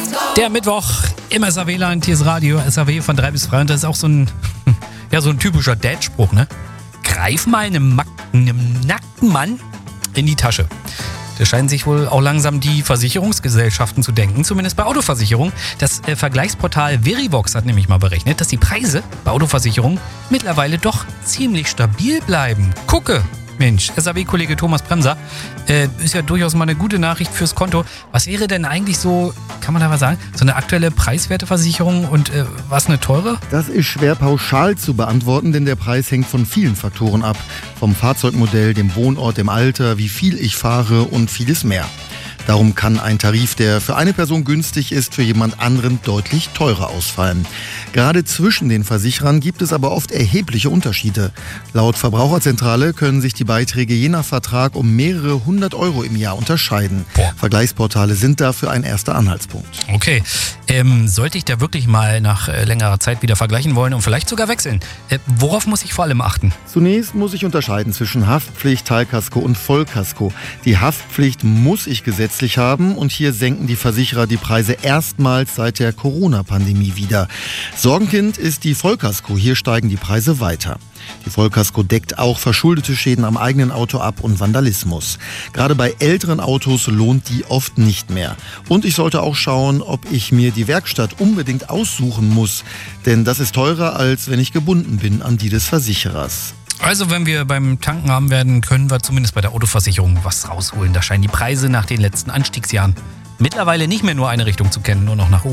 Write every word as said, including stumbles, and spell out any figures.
Der Mittwoch im S A W-Land, hier ist Radio S A W von drei bis drei und das ist auch so ein, ja, so ein typischer Dad-Spruch, ne? Greif mal einem, Mack, einem nackten Mann in die Tasche. Da scheinen sich wohl auch langsam die Versicherungsgesellschaften zu denken, zumindest bei Autoversicherungen. Das äh, Vergleichsportal Verivox hat nämlich mal berechnet, dass die Preise bei Autoversicherungen mittlerweile doch ziemlich stabil bleiben. Gucke! Mensch, S A W-Kollege Thomas Bremser, äh, ist ja durchaus mal eine gute Nachricht fürs Konto. Was wäre denn eigentlich so, kann man da was sagen, so eine aktuelle Preiswerteversicherung und äh, was eine teure? Das ist schwer pauschal zu beantworten, denn der Preis hängt von vielen Faktoren ab. Vom Fahrzeugmodell, dem Wohnort, dem Alter, wie viel ich fahre und vieles mehr. Darum kann ein Tarif, der für eine Person günstig ist, für jemand anderen deutlich teurer ausfallen. Gerade zwischen den Versicherern gibt es aber oft erhebliche Unterschiede. Laut Verbraucherzentrale können sich die Beiträge je nach Vertrag um mehrere hundert Euro im Jahr unterscheiden. Boah. Vergleichsportale sind dafür ein erster Anhaltspunkt. Okay, ähm, sollte ich da wirklich mal nach äh, längerer Zeit wieder vergleichen wollen und vielleicht sogar wechseln? Äh, worauf muss ich vor allem achten? Zunächst muss ich unterscheiden zwischen Haftpflicht, Teilkasko und Vollkasko. Die Haftpflicht muss ich gesetzlich haben und hier senken die Versicherer die Preise erstmals seit der Corona-Pandemie wieder. Sorgenkind ist die Vollkasko, hier steigen die Preise weiter. Die Vollkasko deckt auch verschuldete Schäden am eigenen Auto ab und Vandalismus. Gerade bei älteren Autos lohnt die oft nicht mehr. Und ich sollte auch schauen, ob ich mir die Werkstatt unbedingt aussuchen muss, denn das ist teurer, als wenn ich gebunden bin an die des Versicherers. Also wenn wir beim Tanken haben werden, können wir zumindest bei der Autoversicherung was rausholen. Da scheinen die Preise nach den letzten Anstiegsjahren mittlerweile nicht mehr nur eine Richtung zu kennen, nur noch nach oben.